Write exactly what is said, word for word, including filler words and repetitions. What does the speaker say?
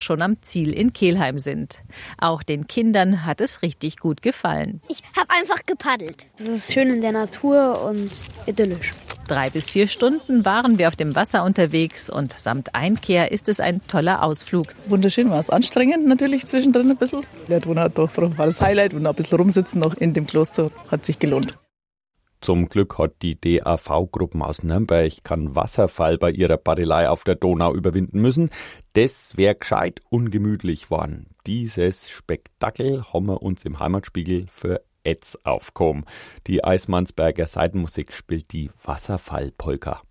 schon am Ziel in Kelheim sind. Auch den Kindern hat es richtig gut gefallen. Ich habe einfach gepaddelt. Es ist schön in der Natur und idyllisch. Drei bis vier Stunden waren wir auf dem Wasser unterwegs und samt Einkehr ist es ein toller Ausflug. Wunderschön war es. Anstrengend natürlich zwischendrin ein bisschen. Der Donaudurchbruch war das Highlight und ein bisschen rumsitzen noch in dem Kloster hat sich gelohnt. Zum Glück hat die D A V-Gruppen aus Nürnberg keinen Wasserfall bei ihrer Paddelei auf der Donau überwinden müssen. Das wäre gescheit ungemütlich worden. Dieses Spektakel haben wir uns im Heimatspiegel für Etz aufgehoben. Die Eismannsberger Seitenmusik spielt die Wasserfallpolka.